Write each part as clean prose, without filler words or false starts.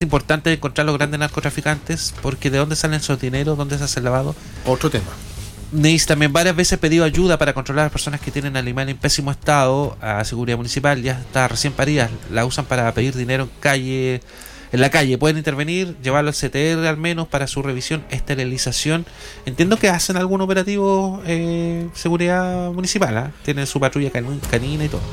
importante encontrar los grandes narcotraficantes, porque de dónde salen esos dineros, dónde se hace el lavado. Otro tema. NEIS también varias veces pedido ayuda para controlar a las personas que tienen animales en pésimo estado. A Seguridad Municipal ya está recién paridas, la usan para pedir dinero en la calle. Pueden intervenir, llevarlo al CTR al menos para su revisión, esterilización. Entiendo que hacen algún operativo Seguridad Municipal, ¿eh? Tienen su patrulla canina y todo.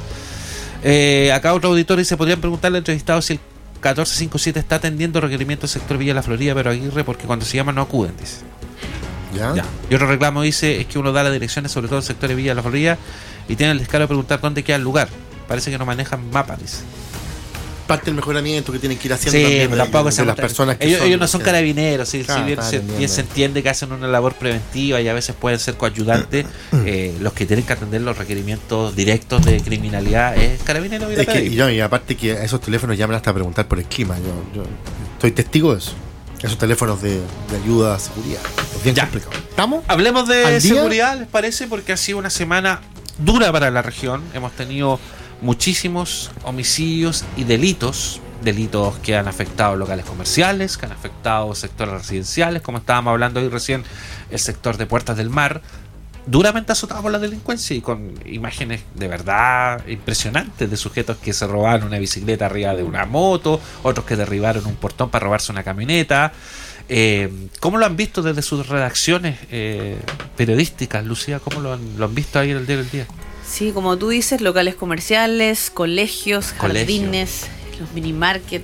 Acá otro auditor dice: podrían preguntarle al entrevistado si el 1457 está atendiendo requerimientos del sector Villa La Florida, pero Aguirre, porque cuando se llama no acuden, dice. ¿Ya? Y otro reclamo dice: es que uno da las direcciones, sobre todo en el sector de Villa La Florida, y tiene el descaro de preguntar dónde queda el lugar. Parece que no manejan mapas, dice. Parte del mejoramiento que tienen que ir haciendo Sí, también tampoco de las personas que ellos no son carabineros, sí, Claro, si bien se entiende que hacen una labor preventiva y a veces pueden ser coayudantes, los que tienen que atender los requerimientos directos de criminalidad es carabinero. Y aparte que a esos teléfonos llaman hasta a preguntar por el clima. Yo estoy testigo de eso. Esos teléfonos de ayuda a seguridad. Es bien complicado. ¿Estamos? Hablemos de seguridad, ¿les parece? Porque ha sido una semana dura para la región. Hemos tenido muchísimos homicidios y delitos que han afectado locales comerciales, que han afectado sectores residenciales, como estábamos hablando hoy recién, el sector de Puertas del Mar, duramente azotado por la delincuencia y con imágenes de verdad impresionantes de sujetos que se robaron una bicicleta arriba de una moto, otros que derribaron un portón para robarse una camioneta. ¿Cómo lo han visto desde sus redacciones periodísticas, Lucía? ¿Cómo lo han visto ahí en el día del día? Sí, como tú dices, locales comerciales, colegios, jardines, los mini markets,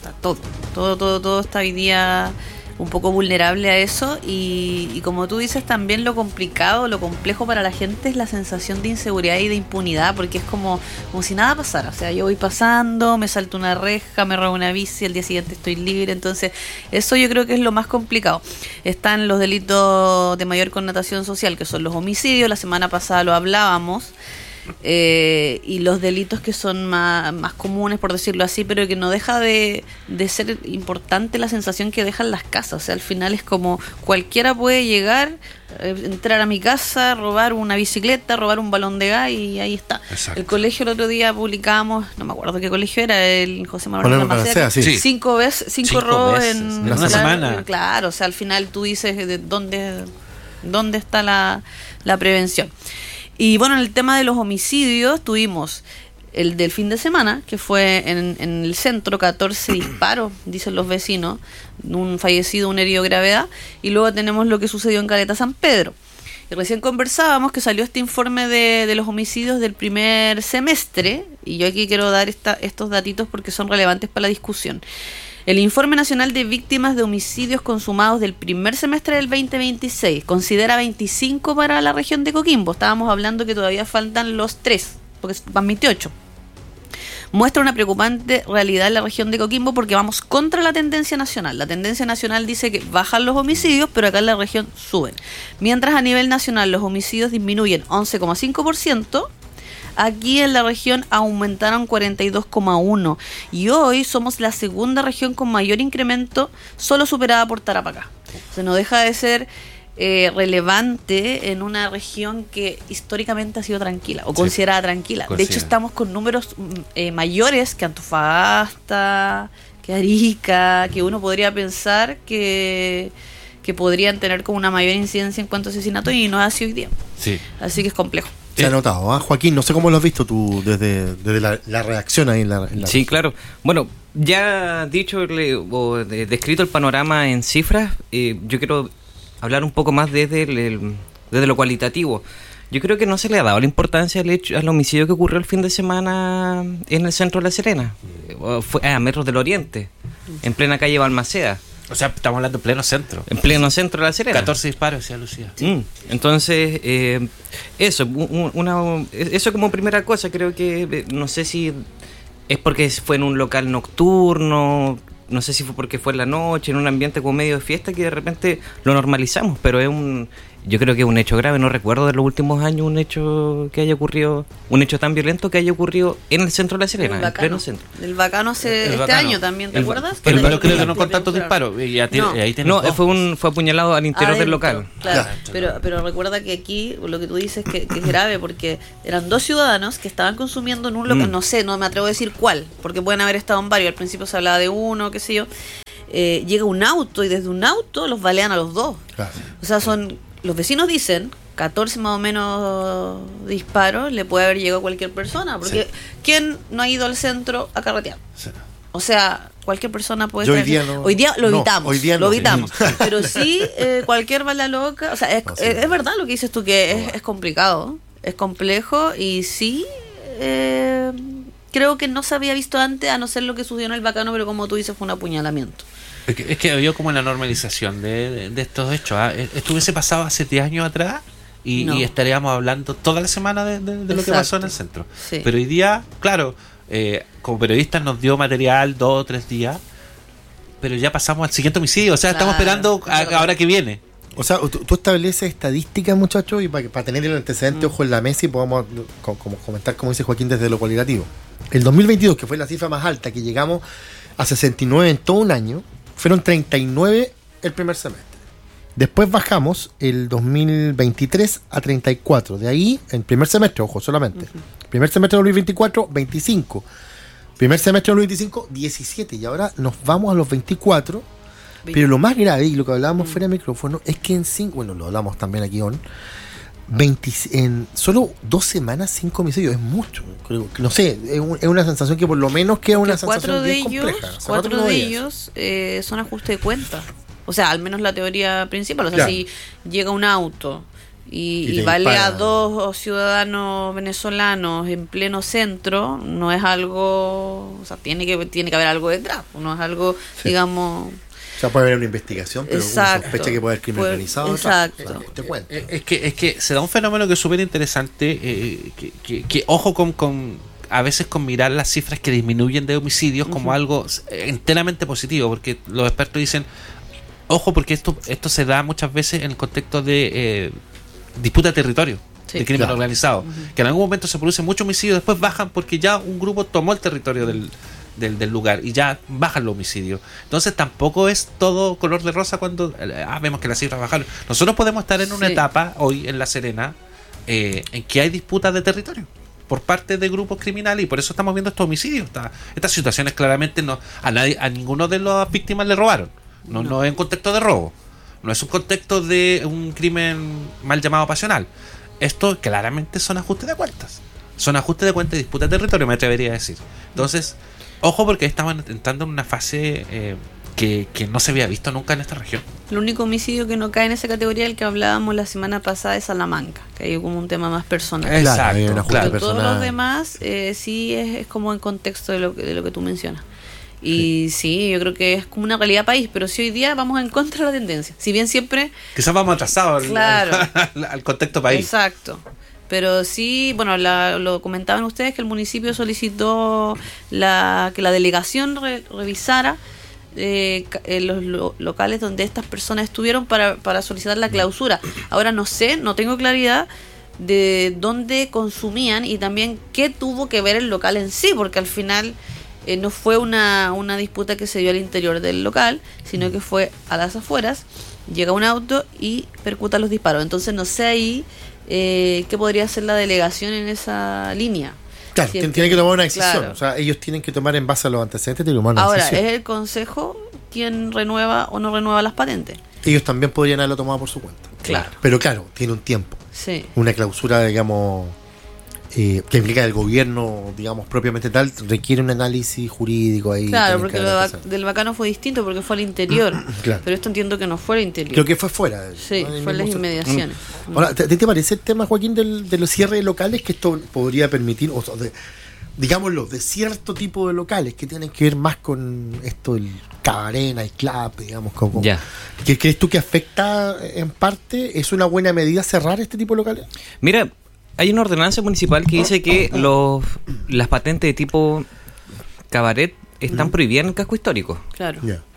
todo está hoy día un poco vulnerable a eso y como tú dices, también lo complicado, lo complejo para la gente es la sensación de inseguridad y de impunidad, porque es como si nada pasara. O sea, yo voy pasando, me salto una reja, me robo una bici, al día siguiente estoy libre. Entonces eso yo creo que es lo más complicado. Están los delitos de mayor connotación social, que son los homicidios, la semana pasada lo hablábamos, y los delitos que son más comunes, por decirlo así, pero que no deja de ser importante la sensación que dejan las casas. O sea, al final es como cualquiera puede llegar, entrar a mi casa, robar una bicicleta, robar un balón de gas y ahí está. Exacto. El colegio, el otro día publicamos, no me acuerdo qué colegio era, el José Manuel Balmaceda, sí. 5 robos veces, en una semana. Claro, o sea, al final tú dices de dónde está la prevención. Y bueno, en el tema de los homicidios tuvimos el del fin de semana, que fue en el centro, 14 disparos, dicen los vecinos, un fallecido, un herido de gravedad, y luego tenemos lo que sucedió en Caleta San Pedro. Y recién conversábamos que salió este informe de los homicidios del primer semestre, y yo aquí quiero dar estos datitos porque son relevantes para la discusión. El Informe Nacional de Víctimas de Homicidios Consumados del primer semestre del 2026 considera 25 para la región de Coquimbo. Estábamos hablando que todavía faltan los 3, porque van 28. Muestra una preocupante realidad en la región de Coquimbo porque vamos contra la tendencia nacional. La tendencia nacional dice que bajan los homicidios, pero acá en la región suben. Mientras a nivel nacional los homicidios disminuyen 11,5%, aquí en la región aumentaron 42,1%. Y hoy somos la segunda región con mayor incremento, solo superada por Tarapacá. Se nos deja de ser relevante en una región que históricamente ha sido tranquila o considerada tranquila. De hecho, estamos con números mayores que Antofagasta, que Arica, que uno podría pensar que podrían tener como una mayor incidencia en cuanto a asesinatos, y no es así hoy día. Sí. Así que es complejo. Se ha notado, ¿eh? Joaquín, no sé cómo lo has visto tú desde la reacción ahí en la Sí, claro. Bueno, ya dicho o descrito el panorama en cifras, yo quiero hablar un poco más desde lo cualitativo. Yo creo que no se le ha dado la importancia al homicidio que ocurrió el fin de semana en el centro de La Serena. Fue a metros del Oriente, en plena calle Balmaceda. O sea, estamos hablando en pleno centro. En pleno centro de La Serena. 14 disparos, decía Lucía. Entonces, eso como primera cosa. Creo que, no sé si es porque fue en un local nocturno, no sé si fue porque fue en la noche, en un ambiente como medio de fiesta, que de repente lo normalizamos, pero es yo creo que es un hecho grave. No recuerdo de los últimos años un hecho tan violento que haya ocurrido en el centro de La Serena, en pleno centro. El Bacano este año también, ¿te acuerdas? Pero creo que no con tantos disparos. Y ahí fue apuñalado al interior del local. Claro, pero recuerda que aquí lo que tú dices que es grave, porque eran 2 ciudadanos que estaban consumiendo en un local, no me atrevo a decir cuál, porque pueden haber estado en varios. Al principio se hablaba de uno, qué sé yo. Llega un auto y desde un auto los balean a los 2. Claro. O sea, los vecinos dicen 14 más o menos disparos, le puede haber llegado a cualquier persona, porque ¿quién no ha ido al centro a carretear? Sí. O sea, cualquier persona puede hoy día lo evitamos, sí. Pero sí, cualquier bala loca, o sea, es verdad lo que dices tú, que es complicado, es complejo, y sí, creo que no se había visto antes, a no ser lo que sucedió en el Bacano, pero como tú dices, fue un apuñalamiento. Es que había como la normalización de estos hechos. Esto hubiese pasado hace 10 años atrás y estaríamos hablando toda la semana de lo que pasó en el centro. Sí. Pero hoy día, claro, como periodistas nos dio material 2 o 3 días, pero ya pasamos al siguiente homicidio. O sea, estamos esperando ahora que viene. O sea, tú estableces estadísticas, muchachos, y para tener el antecedente ojo en la mesa y podamos como comentar, como dice Joaquín, desde lo cualitativo. El 2022, que fue la cifra más alta, que llegamos a 69 en todo un año, fueron 39 el primer semestre. Después bajamos el 2023 a 34. De ahí, en primer semestre, ojo, solamente. Primer semestre de 2024, 25. Primer semestre de 2025, 17. Y ahora nos vamos a los 24. Pero lo más grave, y lo que hablábamos fuera de micrófono, es que lo hablamos también aquí en solo 2 semanas 5 homicidios. Es mucho, creo. No sé, es una sensación que por lo menos queda una sensación bien compleja. 4 de ellos son ajuste de cuentas. O sea, al menos la teoría principal. O sea, si llega un auto y balea a 2 ciudadanos venezolanos en pleno centro, no es algo... O sea, tiene que haber algo detrás. No es algo, digamos... O sea, puede haber una investigación, pero uno sospecha que puede haber crimen organizado. Exacto. Te cuento. Es que se da un fenómeno que es súper interesante, que ojo con a veces con mirar las cifras que disminuyen de homicidios como algo enteramente positivo, porque los expertos dicen, ojo, porque esto se da muchas veces en el contexto de disputa de territorio, de crimen organizado, que en algún momento se produce mucho homicidio, después bajan porque ya un grupo tomó el territorio del lugar y ya bajan los homicidios. Entonces tampoco es todo color de rosa cuando vemos que las cifras bajaron. Nosotros podemos estar en una etapa hoy en La Serena en que hay disputas de territorio por parte de grupos criminales, y por eso estamos viendo estos homicidios. Estas situaciones claramente a ninguno de las víctimas le robaron. No es un contexto de robo, no es un contexto de un crimen mal llamado pasional. Esto claramente son ajustes de cuentas. Son ajustes de cuentas y disputas de territorio, me atrevería a decir. Entonces, ojo, porque estaban entrando en una fase que no se había visto nunca en esta región. El único homicidio que no cae en esa categoría, del que hablábamos la semana pasada, es Salamanca, que hay como un tema más personal. Exacto, claro. Todos los demás sí es como en contexto de lo que tú mencionas. Y sí, yo creo que es como una realidad país, pero si hoy día vamos en contra de la tendencia. Si bien siempre... Quizás vamos atrasados al contexto país. Exacto. Pero sí, bueno, lo comentaban ustedes, que el municipio solicitó que la delegación revisara los locales donde estas personas estuvieron para solicitar la clausura. Ahora no tengo claridad de dónde consumían y también qué tuvo que ver el local en sí, porque al final no fue una disputa que se dio al interior del local, sino que fue a las afueras, llega un auto y percuta los disparos. Entonces no sé ahí qué podría hacer la delegación en esa línea. Claro, tienen que tomar una decisión. Claro. O sea, ellos tienen que tomar en base a los antecedentes, tienen que tomar una decisión. Ahora, ¿es el consejo quien renueva o no renueva las patentes? Ellos también podrían haberlo tomado por su cuenta. Claro. Pero claro, tiene un tiempo. Sí. Una clausura, digamos, que implica el gobierno, digamos, propiamente tal, requiere un análisis jurídico ahí. Claro, porque lo del Bacano fue distinto porque fue al interior. Claro. Pero esto entiendo que no fue al interior. Creo que fue fuera. Sí, fue en las inmediaciones. Ahora, ¿te parece el tema, Joaquín, de los cierres locales, que esto podría permitir, o sea, digámoslo, de cierto tipo de locales que tienen que ver más con esto, el cabaret, el club, digamos, como ¿qué crees tú que afecta en parte? ¿Es una buena medida cerrar este tipo de locales? Mira, hay una ordenanza municipal que dice que las patentes de tipo cabaret están prohibidas en el casco histórico. Claro.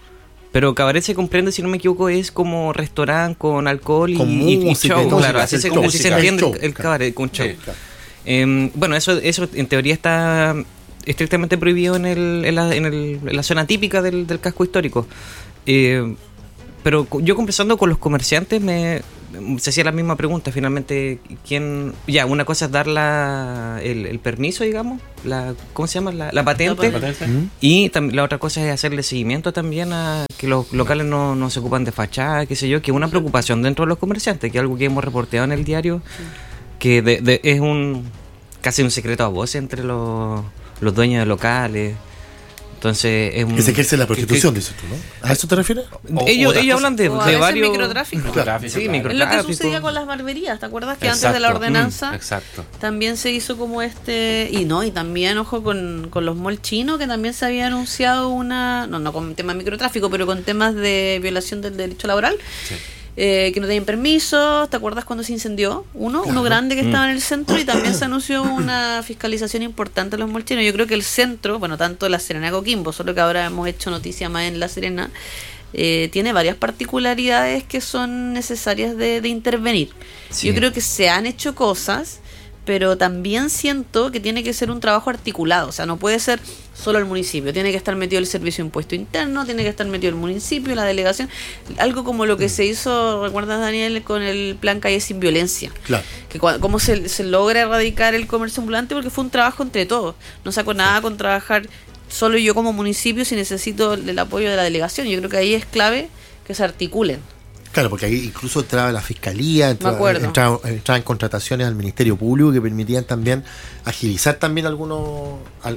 Pero cabaret se comprende, si no me equivoco, es como restaurante con alcohol Con y música y show. todo, Claro, sí, así el se, show, así se claro. entiende El show, el claro. cabaret con show. Sí. Bueno, eso en teoría está estrictamente prohibido en la zona típica del casco histórico. Pero yo conversando con los comerciantes se hacía la misma pregunta. Finalmente, una cosa es dar el permiso, digamos, ¿cómo se llama? La patente. Y la otra cosa es hacerle seguimiento también a que los locales no se ocupan de fachada, qué sé yo, que es una preocupación dentro de los comerciantes, que es algo que hemos reporteado en el diario, que es casi un secreto a voces entre los dueños de locales. Entonces Que se ejerce la prostitución, dices tú, ¿no? ¿A eso te refieres? Ellos hablan de O a veces varios microtráfico. Microtráfico, Sí, claro. Es lo que microtráfico. sucedía con las barberías, ¿te acuerdas? Que Exacto. antes de la ordenanza Exacto. también se hizo como y también, ojo, con los mall chinos, que también se había anunciado no con temas de microtráfico, pero con temas de violación del derecho laboral. Sí. Que no tenían permiso. ¿Te acuerdas cuando se incendió uno grande que estaba en el centro? Y también se anunció una fiscalización importante a los molchinos. Yo creo que el centro, bueno, tanto La Serena Coquimbo, solo que ahora hemos hecho noticia más en La Serena, tiene varias particularidades que son necesarias de intervenir. Sí. Yo creo que se han hecho cosas, pero también siento que tiene que ser un trabajo articulado. O sea, no puede ser solo el municipio, tiene que estar metido el servicio de impuesto interno, tiene que estar metido el municipio, la delegación, algo como lo que se hizo, ¿recuerdas, Daniel, con el plan Calle Sin Violencia? Claro. Que cómo se logra erradicar el comercio ambulante, porque fue un trabajo entre todos. No saco nada con trabajar solo yo como municipio si necesito el apoyo de la delegación. Yo creo que ahí es clave que se articulen. Claro, porque ahí incluso entraba la fiscalía, acuerdo. entraban contrataciones al Ministerio Público que permitían también agilizar también algunos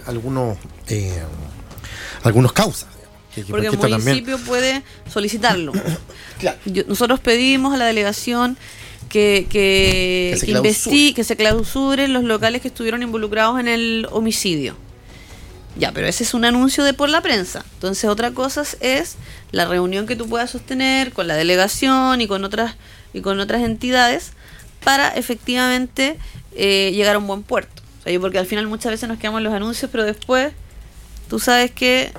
causas. Porque el esto también- municipio puede solicitarlo. Claro. Nosotros pedimos a la delegación que se investigue, que se clausuren los locales que estuvieron involucrados en el homicidio. Ya, pero ese es un anuncio por la prensa. Entonces, otra cosa es la reunión que tú puedas sostener con la delegación y con otras entidades para efectivamente llegar a un buen puerto. O sea, porque al final muchas veces nos quedamos en los anuncios, pero después tú sabes que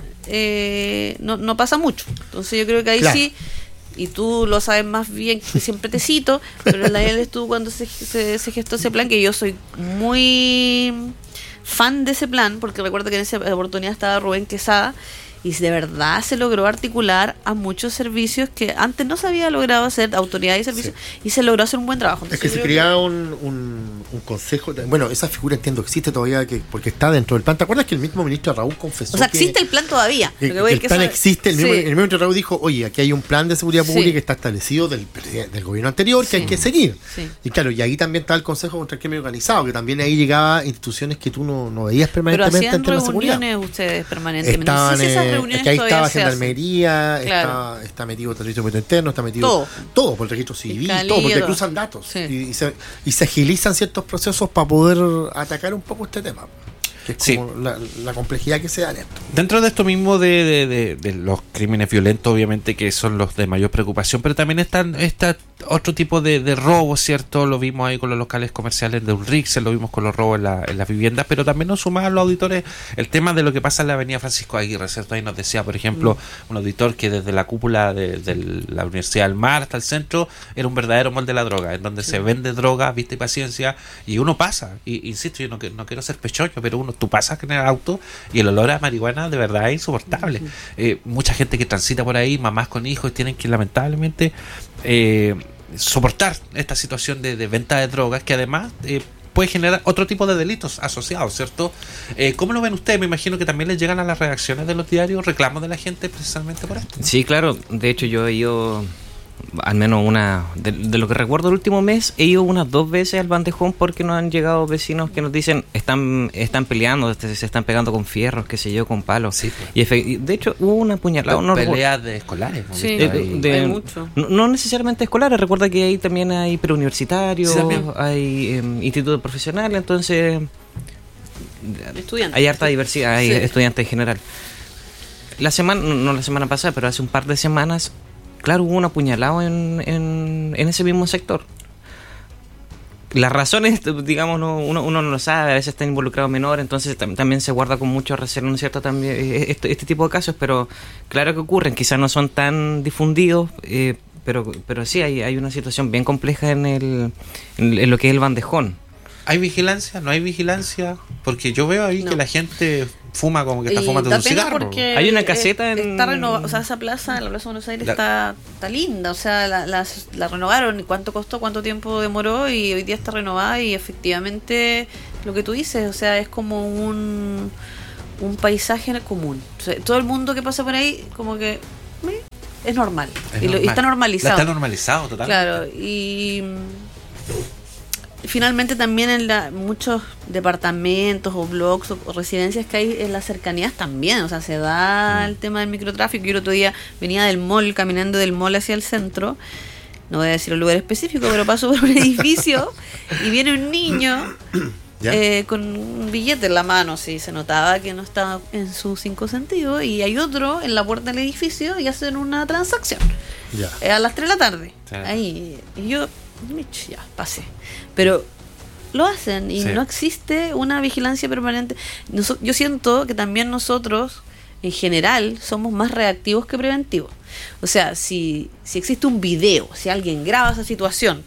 no pasa mucho. Entonces, yo creo que ahí Claro. sí, y tú lo sabes más bien, que siempre te cito, pero en la él estuvo cuando se gestó ese plan, que yo soy muy fan de ese plan, porque recuerdo que en esa oportunidad estaba Rubén Quesada, y de verdad se logró articular a muchos servicios que antes no se había logrado hacer, autoridades y servicios, y se logró hacer un buen trabajo. Es que Entonces, se yo creo creaba un consejo. Bueno, esa figura entiendo que existe todavía porque está dentro del plan. ¿Te acuerdas que el mismo ministro Raúl confesó o sea, que existe el plan todavía. que Lo que voy el es que plan sabe- existe? El Sí. mismo ministro Raúl dijo: oye, aquí hay un plan de seguridad pública Sí. que está establecido del gobierno anterior que Sí. hay que seguir. Sí. Y claro, y ahí también está el Consejo contra el Crimen Organizado, que también ahí llegaba instituciones que tú no veías Pero permanentemente hacían ante la seguridad. reuniones ustedes permanentemente. Estaban, no sé si esas es reuniones que ahí todavía estaba se hacen. Gendarmería, Claro. está metido el registro de impuesto interno, está metido Todo. por el registro civil, Fiscalía, todo, porque todo. cruzan datos Sí. y se agilizan ciertos procesos para poder atacar un poco este tema, que es Sí. como la complejidad que se da en esto. Dentro de esto mismo de los crímenes violentos, obviamente que son los de mayor preocupación, pero también está otro tipo de robos, ¿cierto? Lo vimos ahí con los locales comerciales de Ulrich, lo vimos con los robos en las viviendas, pero también nos sumaban los auditores el tema de lo que pasa en la avenida Francisco Aguirre, ¿cierto? Ahí nos decía, por ejemplo, un auditor que desde la cúpula de la Universidad del Mar hasta el centro era un verdadero mall de la droga, en donde se vende droga, vista y paciencia, y uno pasa, y insisto, yo no quiero ser pechoño, pero tú pasas en el auto y el olor a marihuana de verdad es insoportable. Mucha gente que transita por ahí, mamás con hijos, tienen que lamentablemente soportar esta situación de venta de drogas que además puede generar otro tipo de delitos asociados, ¿cierto? ¿Cómo lo ven ustedes? Me imagino que también les llegan a las redacciones de los diarios reclamos de la gente precisamente por esto. Sí, claro. De hecho, yo he ido al menos de lo que recuerdo el último mes, he ido unas 2 veces al bandejón porque nos han llegado vecinos que nos dicen están peleando, se están pegando con fierros, qué sé yo, con palos. Sí, pues. Y de hecho hubo una puñalada, no recuerdo. Peleas de escolares. ¿no? Sí, Ahí. hay mucho. No necesariamente escolares, recuerda que ahí también hay preuniversitarios, Sí, también. hay institutos profesionales, entonces Estudiantes. hay harta diversidad, hay Sí. estudiantes en general. La semana pasada, pero hace un par de semanas, claro, hubo un apuñalado en ese mismo sector. las razones, digamos, uno no lo sabe, a veces están involucrados menores, entonces también se guarda con mucho recelo, ¿no es cierto?, también este tipo de casos, pero claro que ocurren, quizás no son tan difundidos, pero sí hay una situación bien compleja en lo que es el bandejón. ¿Hay vigilancia? ¿No hay vigilancia? Porque yo veo ahí que la gente fuma como que está fumando un cigarro. Hay una caseta está renovada, o sea, esa plaza, la Plaza de Buenos Aires, está linda, o sea, la renovaron. ¿Y cuánto costó? ¿Cuánto tiempo demoró? Y hoy día está renovada y efectivamente lo que tú dices, o sea, es como un paisaje común. O sea, todo el mundo que pasa por ahí como que es normal. Y está normalizado. Está normalizado totalmente. Claro, y finalmente también en muchos departamentos o blogs o residencias que hay en las cercanías también, o sea, se da el tema del microtráfico. Yo el otro día venía del mall, caminando del mall hacia el centro, no voy a decir el lugar específico, pero paso por un edificio y viene un niño con un billete en la mano, sí, se notaba que no estaba en sus 5 sentidos, y hay otro en la puerta del edificio y hacen una transacción a las 3 de la tarde. Ahí, y yo ya pasé, pero lo hacen y no existe una vigilancia permanente. Yo siento que también nosotros en general somos más reactivos que preventivos. O sea, si existe un video, si alguien graba esa situación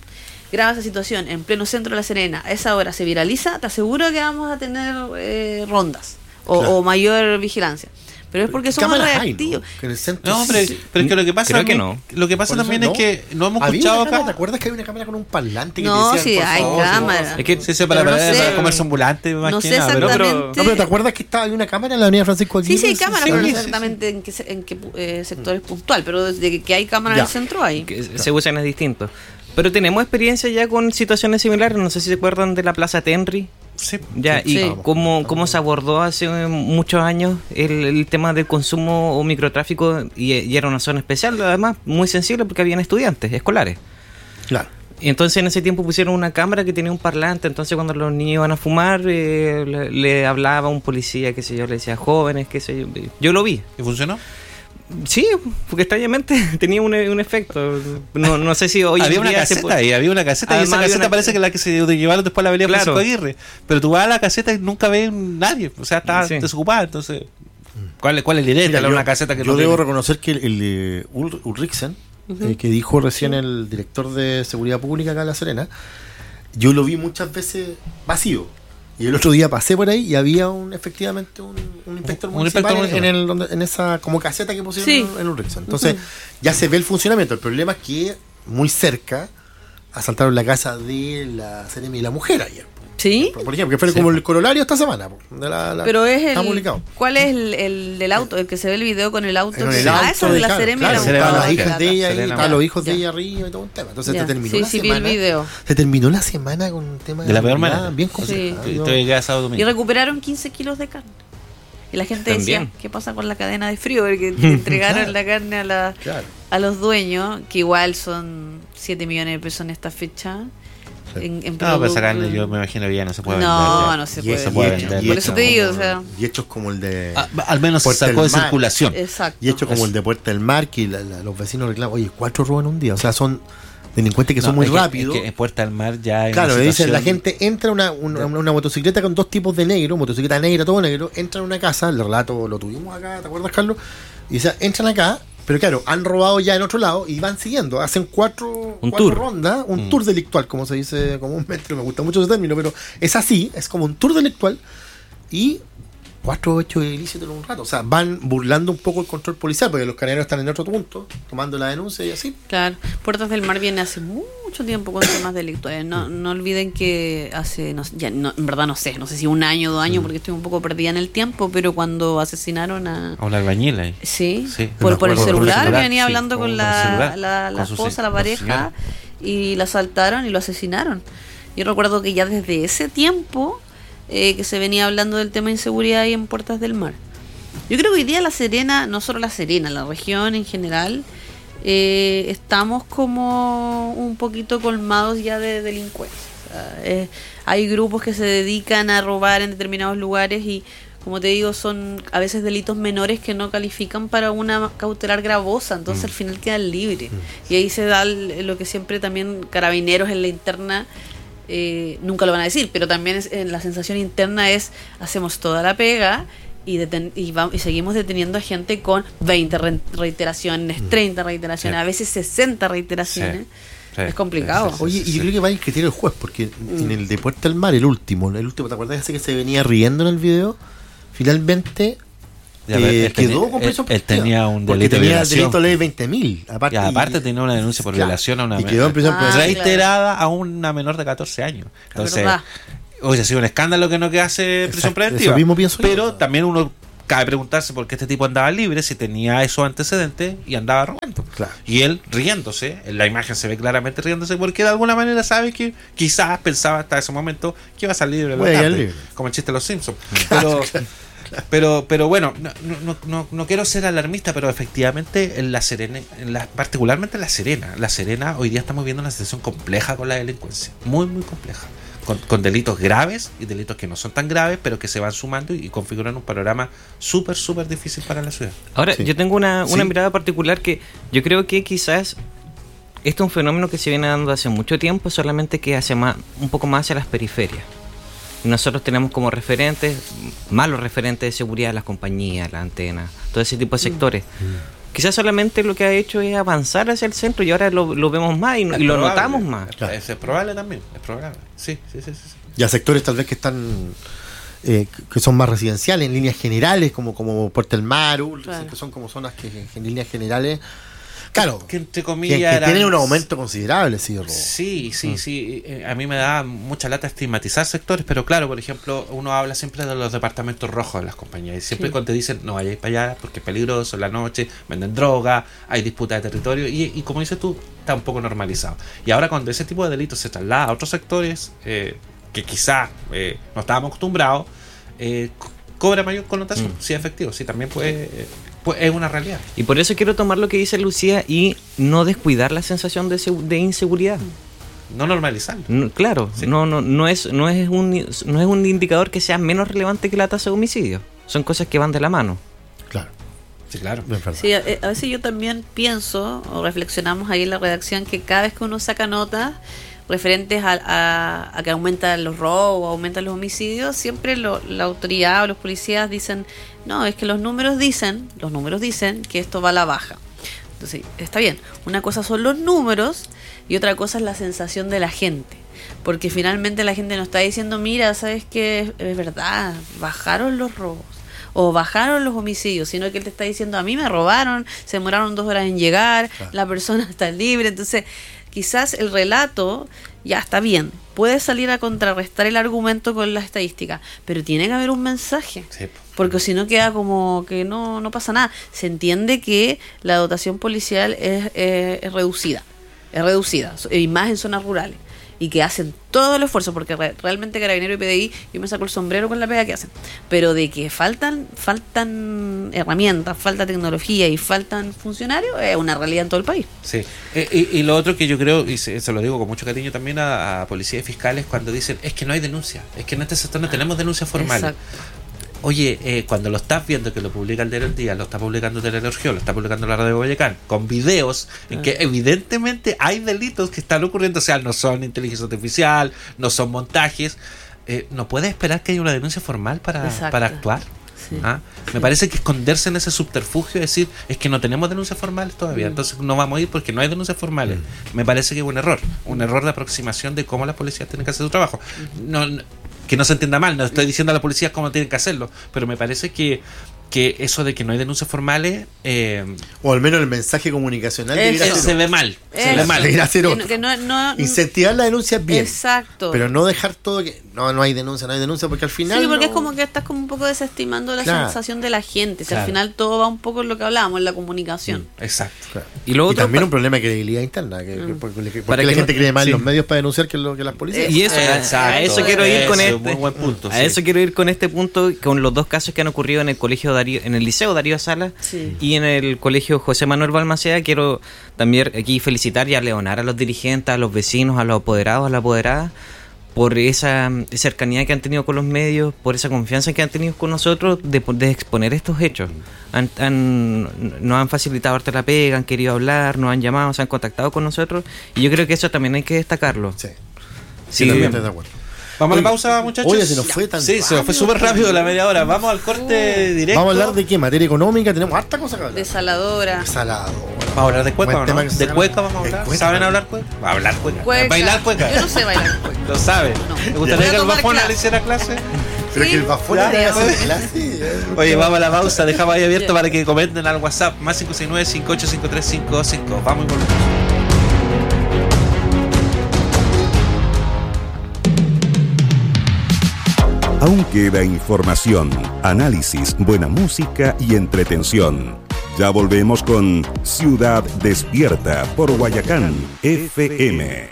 en pleno centro de La Serena, a esa hora se viraliza, te aseguro que vamos a tener rondas o mayor vigilancia. Pero es porque somos reactivos. No, pero es que lo que pasa también, lo que pasa también es que no hemos escuchado acá. ¿Te acuerdas que hay una cámara con un parlante que no, te decía, sí, hay cámara. Es que se para comerse ambulante, más no que sé nada. exactamente. Pero ¿te acuerdas que hay una cámara en la avenida Francisco Aguirre? Sí, hay cámara, pero no sé exactamente en qué sector es puntual. Pero desde que hay cámara en el centro hay. Que se usan es distinto. Pero tenemos experiencia ya con situaciones similares. No sé si se acuerdan de la Plaza Tenry. Sí. Y cómo se abordó hace muchos años el tema del consumo o microtráfico, y era una zona especial, además muy sensible porque habían estudiantes escolares. Claro. Y entonces en ese tiempo pusieron una cámara que tenía un parlante, entonces cuando los niños iban a fumar le hablaba un policía, qué sé yo, le decía jóvenes, qué sé yo. Yo lo vi. ¿Y funcionó? Sí, porque extrañamente tenía un efecto. No sé si hoy había una caseta ahí, había una caseta, y esa caseta parece que la que se llevaron después a la avenida Francisco Aguirre. Pero tú vas a la caseta y nunca ves nadie, o sea, está desocupada. Entonces, ¿cuál es la idea de una caseta que yo debo reconocer que el Ulrichsen, que dijo recién el director de seguridad pública acá en La Serena, yo lo vi muchas veces vacío. Y el otro día pasé por ahí y había efectivamente un inspector municipal en esa como caseta que pusieron en Ulrichsen. Entonces ya se ve el funcionamiento. El problema es que muy cerca asaltaron la casa de la Seremi y la mujer ayer. ¿Sí? Por ejemplo, que fue como el corolario esta semana. Pero es ¿cuál es el del auto? El que se ve el video con el auto. Eso de la Seremi y la mujer. Estaban las hijas de ella ahí, estaban los hijos de ella arriba y todo un tema. Entonces se terminó la semana. Vi el video. Se terminó la semana con un tema de la peor manera. Bien complicado. Y recuperaron 15 kilos de carne. Y la gente decía, ¿qué pasa con la cadena de frío? Porque entregaron la carne a los dueños, que igual son 7 millones de pesos en esta fecha. Pero esa carne yo me imagino que ya no se puede vender. No se puede vender. Por eso te digo, y hechos como el de al menos se sacó de circulación. Exacto. Y hechos como el de Puerta del Mar, que los vecinos reclaman, oye, 4 roban un día. O sea, son delincuentes que son muy rápidos. Es que en Puerta del Mar ya hay claro, dicen, la gente entra una motocicleta con 2 tipos de negro, motocicleta negra, todo negro, entra en una casa, el relato lo tuvimos acá, ¿te acuerdas, Carlos? Y dice, entran acá, pero claro, han robado ya en otro lado y van siguiendo, hacen 4 rondas, un tour delictual, como se dice comúnmente, me gusta mucho ese término, pero es así, es como un tour delictual y 4 hechos ilícitos en un rato. O sea, van burlando un poco el control policial, porque los carabineros están en otro punto, tomando la denuncia y así. Claro, Puertas del Mar viene hace mucho tiempo con temas delictuales. No olviden que hace, en verdad no sé si 1 año, 2 años, porque estoy un poco perdida en el tiempo, pero cuando asesinaron a una albañil ahí. Sí, por el celular, que venía hablando con la esposa, la pareja, y la asaltaron y lo asesinaron. Yo recuerdo que ya desde ese tiempo que se venía hablando del tema de inseguridad ahí en Puertas del Mar. Yo creo que hoy día La Serena, no solo La Serena, la región en general, estamos como un poquito colmados ya de delincuencia. O sea, hay grupos que se dedican a robar en determinados lugares y, como te digo, son a veces delitos menores que no califican para una cautelar gravosa, entonces al final quedan libres. Y ahí se da lo que siempre también Carabineros en la interna nunca lo van a decir, pero también la sensación interna es, hacemos toda la pega y seguimos deteniendo a gente con 20 reiteraciones, 30 reiteraciones, Sí. a veces 60 reiteraciones. Sí. Sí. Es complicado. Sí, sí, Oye, sí, y yo sí. creo que va el criterio del juez, porque en el de Puerta del Mar, el último, ¿te acuerdas ese que se venía riendo en el video? Finalmente Ya, pero él quedó tenía- con prisión él tenía un porque delito de tenía violación. delito ley 20.000. Y aparte tenía una denuncia por claro, violación a una y quedó en prisión Ah, preventiva. reiterada a una menor de 14 años. Entonces, verdad. oye, ha sido un escándalo que no quedase prisión Exacto, preventiva. eso mismo pienso yo. Pero también uno cabe preguntarse por qué este tipo andaba libre si tenía esos antecedentes y andaba robando. Claro. Y él riéndose, en la imagen se ve claramente riéndose porque de alguna manera sabe que quizás pensaba hasta ese momento que iba a salir libre, Voy a la ir tarde, libre. como el chiste de los Simpsons. Pero bueno, no quiero ser alarmista, pero efectivamente en La Serena, particularmente en La Serena hoy día estamos viendo una situación compleja con la delincuencia, muy muy compleja, con delitos graves y delitos que no son tan graves, pero que se van sumando y configuran un panorama súper difícil para la ciudad. Ahora, Sí. yo tengo una Sí. mirada particular que yo creo que quizás este es un fenómeno que se viene dando hace mucho tiempo, solamente que hace un poco más hacia las periferias. Y nosotros tenemos como referentes, malos referentes de seguridad, las compañías, las antenas, todo ese tipo de sectores. Quizás solamente lo que ha hecho es avanzar hacia el centro y ahora lo vemos más y Es lo probable, notamos más. Claro. Es probable también, es probable. Sí. Y a sectores tal vez que están que son más residenciales en líneas generales, como Puerta del Mar, Claro. que son como zonas que en líneas generales, claro, Que entre que comillas tienen eran- un aumento considerable, sí, de robo. Sí. A mí me da mucha lata estigmatizar sectores, pero claro, por ejemplo, uno habla siempre de los departamentos rojos de las compañías. Y siempre Sí. cuando te dicen, no vayáis para allá porque es peligroso, en la noche, venden droga, hay disputa de territorio. Y como dices tú, está un poco normalizado. Y ahora cuando ese tipo de delitos se traslada a otros sectores que quizás no estábamos acostumbrados, cobra mayor connotación. Sí, efectivo, sí, también es una realidad. Y por eso quiero tomar lo que dice Lucía y no descuidar la sensación de inseguridad. No normalizarlo. Claro, Sí. no es un indicador que sea menos relevante que la tasa de homicidio. Son cosas que van de la mano. Claro, Sí, claro. es verdad. Sí, a veces yo también pienso, o reflexionamos ahí en la redacción, que cada vez que uno saca notas referentes a que aumentan los robos, aumentan los homicidios, siempre la autoridad o los policías dicen, no, es que los números dicen que esto va a la baja. Entonces, está bien, una cosa son los números y otra cosa es la sensación de la gente. Porque finalmente la gente no está diciendo, mira, ¿sabes qué? Es verdad, bajaron los robos o bajaron los homicidios, sino que él te está diciendo, a mí me robaron, se demoraron 2 horas en llegar, Claro. la persona está libre. Entonces, quizás el relato ya está bien, puede salir a contrarrestar el argumento con la estadística, pero tiene que haber un mensaje. Sí. Porque si no queda como que no pasa nada. Se entiende que la dotación policial es reducida, y más en zonas rurales, y que hacen todo el esfuerzo, porque realmente Carabinero y PDI, yo me saco el sombrero con la pega que hacen, pero de que faltan herramientas, falta tecnología y faltan funcionarios, es una realidad en todo el país. Sí, y lo otro que yo creo, y se lo digo con mucho cariño también a policías y fiscales, cuando dicen, es que no hay denuncia, es que en este sector no tenemos denuncia formal. Exacto. Oye, cuando lo estás viendo, que lo publica el Diario del Día, lo está publicando Teleregión, lo está publicando la Radio Guayacán, con videos en que evidentemente hay delitos que están ocurriendo, o sea, no son inteligencia artificial, no son montajes, no puedes esperar que haya una denuncia formal Exacto. para actuar. Sí. ¿Ah? Me parece que esconderse en ese subterfugio, decir, es que no tenemos denuncias formales todavía, entonces no vamos a ir porque no hay denuncias formales. Me parece que es un error de aproximación de cómo las policías tienen que hacer su trabajo. Que no se entienda mal, no estoy diciendo a la policía cómo tienen que hacerlo, pero me parece que eso de que no hay denuncias formales O al menos el mensaje comunicacional debería se ser ve mal. Se Eso. ve mal. Debería ser otro. Que no- incentivar la denuncia bien, Exacto. pero no dejar todo que no hay denuncia, porque al final Sí, porque no- es como que estás como un poco desestimando la Claro. sensación de la gente. Si Claro. al final todo va un poco en lo que hablábamos, en la comunicación. Exacto. Claro. Y lo otro también pa- un problema de credibilidad interna, porque Para la que gente no- cree más sí. en los medios para denunciar que las policías. Y eso, a eso quiero ir con Eso, este. muy buen punto, A sí. eso quiero ir con este punto, con los dos casos que han ocurrido en el colegio Darío, en el liceo Darío Sala Sí. y en el colegio José Manuel Balmaceda. Quiero también aquí felicitar y a leonar a los dirigentes, a los vecinos, a los apoderados, a las apoderadas, por esa cercanía que han tenido con los medios, por esa confianza que han tenido con nosotros de exponer estos hechos. Nos han facilitado harta la pega, han querido hablar, nos han llamado, se han contactado con nosotros, y yo creo que eso también hay que destacarlo. Sí. Sí, también estoy de acuerdo. Vamos a la pausa, muchachos. Oye, se nos fue tan Sí, se nos fue súper rápido la media hora. Vamos al corte directo. ¿Vamos a hablar de qué? ¿Materia económica? Tenemos harta cosa acá. Desaladora. Desalado. ¿Vamos a hablar de cueca Buen o tema no? que se ¿De llama- cueca vamos a de hablar? cueca ¿Saben también. hablar cueca? Va a hablar cueca. Cueca. ¿Bailar cueca? Yo no sé bailar cueca. Lo sabe. No. ¿Me Voy gustaría a que el tomar Bafona clase. le hiciera clase? Pero Sí. que el bafón Ya, te ya, hace pues. clase. Oye, vamos a la pausa. Dejamos ahí abierto para que comenten al WhatsApp. Más 569-5853-525. Vamos y volvemos. Aún queda información, análisis, buena música y entretención. Ya volvemos con Ciudad Despierta por Guayacán FM.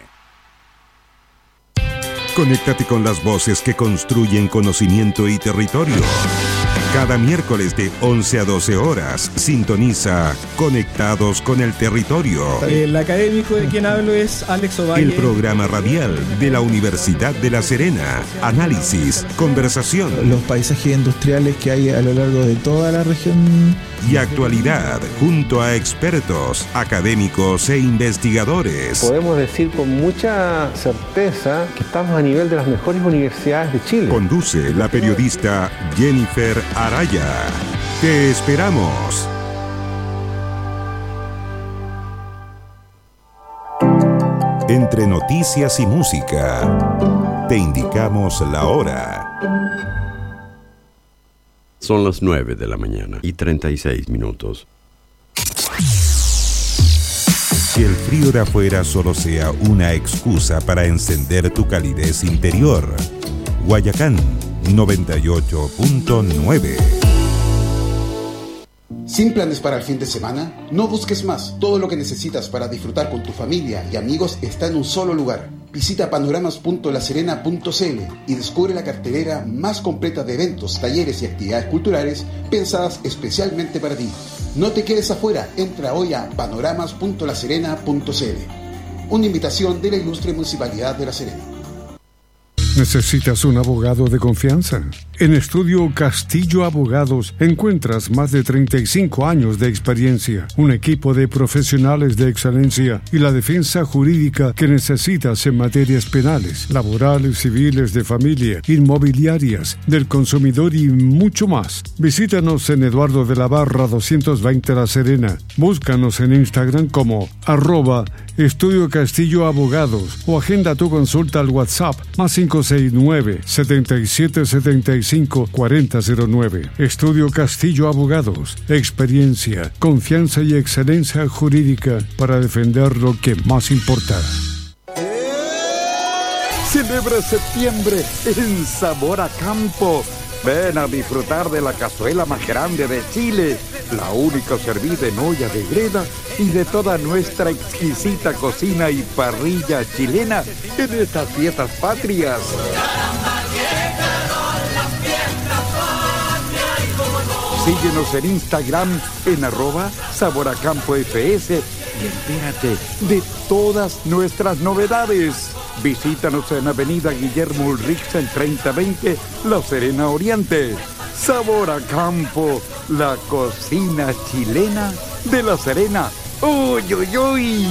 Conéctate con las voces que construyen conocimiento y territorio. Cada miércoles de 11 a 12 horas, sintoniza Conectados con el Territorio. El académico de quien hablo es Alex Ovalle. El programa radial de la Universidad de La Serena. Análisis, conversación Los paisajes industriales que hay a lo largo de toda la región. y actualidad junto a expertos, académicos e investigadores. Podemos decir con mucha certeza que estamos a nivel de las mejores universidades de Chile. Conduce la periodista Jennifer Araya. Te esperamos. Entre noticias y música, te indicamos la hora. Son las 9 de la mañana y 36 minutos. Que el frío de afuera solo sea una excusa para encender tu calidez interior. Guayacán 98.9. ¿Sin planes para el fin de semana? No busques más. Todo lo que necesitas para disfrutar con tu familia y amigos está en un solo lugar. Visita panoramas.laserena.cl y descubre la cartelera más completa de eventos, talleres y actividades culturales pensadas especialmente para ti. No te quedes afuera. Entra hoy a panoramas.laserena.cl. Una invitación de la ilustre Municipalidad de La Serena. ¿Necesitas un abogado de confianza? En Estudio Castillo Abogados encuentras más de 35 años de experiencia, un equipo de profesionales de excelencia y la defensa jurídica que necesitas en materias penales, laborales, civiles, de familia, inmobiliarias, del consumidor y mucho más. Visítanos en Eduardo de la Barra 220 La Serena. Búscanos en Instagram como @Estudio Castillo Abogados o agenda tu consulta al WhatsApp más 569-7775-4009. Estudio Castillo Abogados. Experiencia, confianza y excelencia jurídica para defender lo que más importa. Celebra septiembre en Sabor a Campo. Ven a disfrutar de la cazuela más grande de Chile, la única servida en olla de greda y de toda nuestra exquisita cocina y parrilla chilena en estas fiestas patrias. Síguenos en Instagram en @saboracampoFS y entérate de todas nuestras novedades. Visítanos en Avenida Guillermo Ulrichs en 3020, La Serena Oriente. Sabor a Campo, la cocina chilena de La Serena. ¡Uy, uy, uy!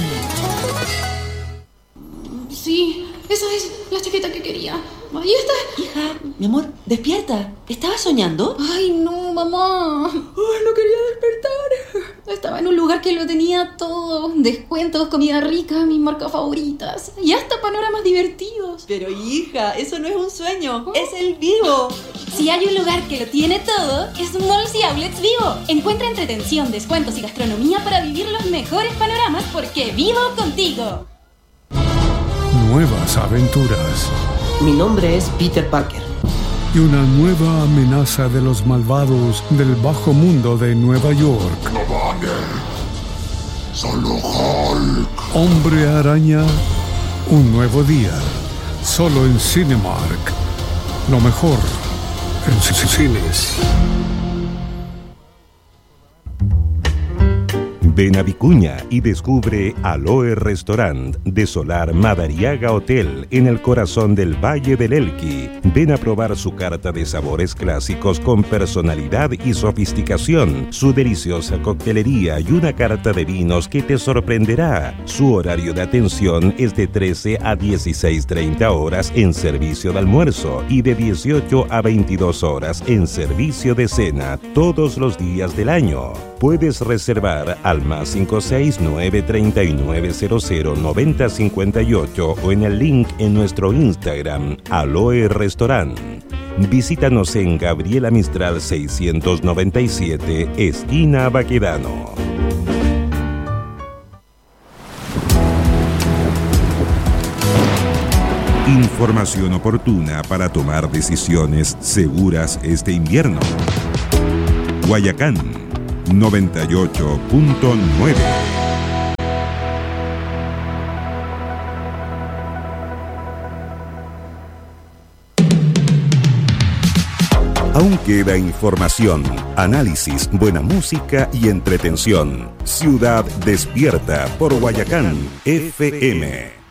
Sí, esa es la chaqueta que quería. Ahí está. Hija, mi amor, despierta. ¿Estabas soñando? Ay, no, mamá. Ay, no quería despertar. Estaba en un lugar que lo tenía todo. Descuentos, comida rica, mis marcas favoritas. Y hasta panoramas divertidos. Pero hija, eso no es un sueño, es el Vivo. Si hay un lugar que lo tiene todo, es Malls y Outlets Vivo. Encuentra entretención, descuentos y gastronomía para vivir los mejores panoramas porque vivo contigo. Nuevas aventuras Mi nombre es Peter Parker. y una nueva amenaza de los malvados del bajo mundo de Nueva York. No vale. Solo Hulk. Hombre Araña, un nuevo día. Solo en Cinemark. Lo mejor en cines. Ven a Vicuña y descubre Aloe Restaurant de Solar Madariaga Hotel en el corazón del Valle del Elqui. Ven a probar su carta de sabores clásicos con personalidad y sofisticación, su deliciosa coctelería y una carta de vinos que te sorprenderá. Su horario de atención es de 13 a 16:30 horas en servicio de almuerzo y de 18 a 22 horas en servicio de cena todos los días del año. Puedes reservar al más 569-3900-9058 o en el link en nuestro Instagram, Aloe Restaurant. Visítanos en Gabriela Mistral 697, esquina Baquedano. Información oportuna para tomar decisiones seguras este invierno. Guayacán 98.9. Aún queda información, análisis, buena música y entretención. Ciudad Despierta por Guayacán FM.